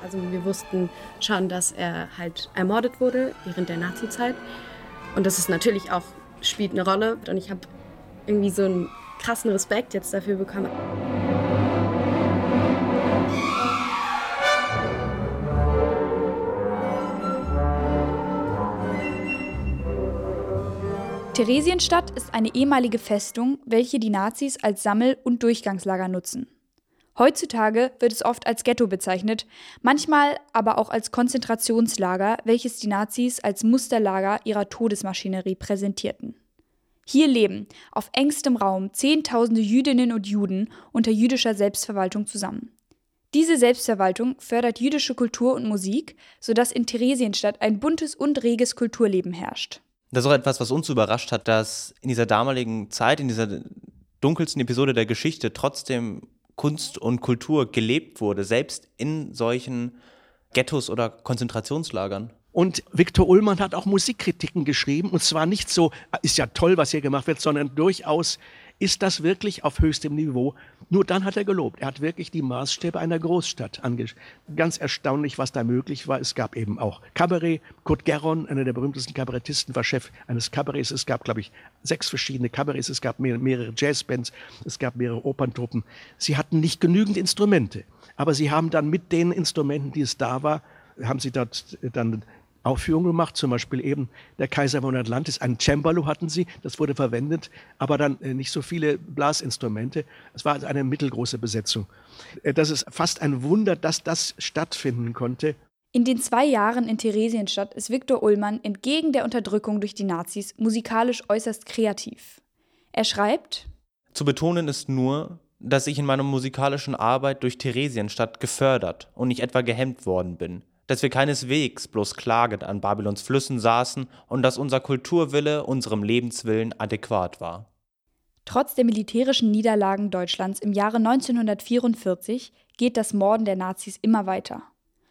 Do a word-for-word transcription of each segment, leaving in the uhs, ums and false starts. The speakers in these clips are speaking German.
Also wir wussten schon, dass er halt ermordet wurde während der Nazizeit. Und das ist natürlich auch, spielt eine Rolle. Und ich habe irgendwie so einen krassen Respekt jetzt dafür bekommen. Theresienstadt ist eine ehemalige Festung, welche die Nazis als Sammel- und Durchgangslager nutzen. Heutzutage wird es oft als Ghetto bezeichnet, manchmal aber auch als Konzentrationslager, welches die Nazis als Musterlager ihrer Todesmaschinerie präsentierten. Hier leben auf engstem Raum Zehntausende Jüdinnen und Juden unter jüdischer Selbstverwaltung zusammen. Diese Selbstverwaltung fördert jüdische Kultur und Musik, sodass in Theresienstadt ein buntes und reges Kulturleben herrscht. Das ist auch etwas, was uns überrascht hat, dass in dieser damaligen Zeit, in dieser dunkelsten Episode der Geschichte trotzdem Kunst und Kultur gelebt wurde, selbst in solchen Ghettos oder Konzentrationslagern. Und Viktor Ullmann hat auch Musikkritiken geschrieben, und zwar nicht so, ist ja toll, was hier gemacht wird, sondern durchaus, ist das wirklich auf höchstem Niveau? Nur dann hat er gelobt. Er hat wirklich die Maßstäbe einer Großstadt angeschaut. Ganz erstaunlich, was da möglich war. Es gab eben auch Kabarett. Kurt Gerron, einer der berühmtesten Kabarettisten, war Chef eines Kabarets. Es gab, glaube ich, sechs verschiedene Kabarets. Es gab mehr, mehrere Jazzbands. Es gab mehrere Operntruppen. Sie hatten nicht genügend Instrumente. Aber sie haben dann mit den Instrumenten, die es da war, haben sie dort dann Aufführungen gemacht, zum Beispiel eben der Kaiser von Atlantis, ein Cembalo hatten sie, das wurde verwendet, aber dann nicht so viele Blasinstrumente. Es war also eine mittelgroße Besetzung. Das ist fast ein Wunder, dass das stattfinden konnte. In den zwei Jahren in Theresienstadt ist Viktor Ullmann entgegen der Unterdrückung durch die Nazis musikalisch äußerst kreativ. Er schreibt: Zu betonen ist nur, dass ich in meiner musikalischen Arbeit durch Theresienstadt gefördert und nicht etwa gehemmt worden bin. Dass wir keineswegs bloß klagend an Babylons Flüssen saßen und dass unser Kulturwille unserem Lebenswillen adäquat war. Trotz der militärischen Niederlagen Deutschlands im Jahre neunzehnhundertvierundvierzig geht das Morden der Nazis immer weiter.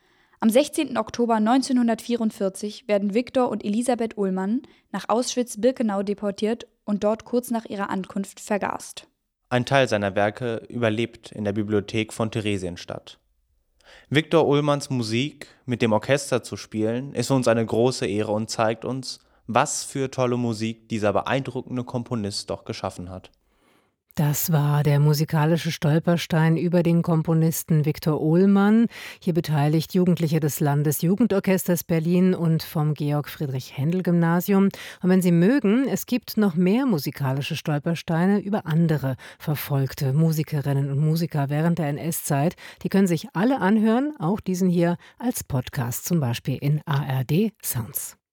Am sechzehnten Oktober neunzehnhundertvierundvierzig werden Viktor und Elisabeth Ullmann nach Auschwitz-Birkenau deportiert und dort kurz nach ihrer Ankunft vergast. Ein Teil seiner Werke überlebt in der Bibliothek von Theresienstadt. Viktor Ullmanns Musik mit dem Orchester zu spielen, ist für uns eine große Ehre und zeigt uns, was für tolle Musik dieser beeindruckende Komponist doch geschaffen hat. Das war der musikalische Stolperstein über den Komponisten Viktor Ullmann. Hier beteiligt Jugendliche des Landesjugendorchesters Berlin und vom Georg-Friedrich-Händel-Gymnasium. Und wenn Sie mögen, es gibt noch mehr musikalische Stolpersteine über andere verfolgte Musikerinnen und Musiker während der N S-Zeit. Die können sich alle anhören, auch diesen hier als Podcast, zum Beispiel in A R D Sounds.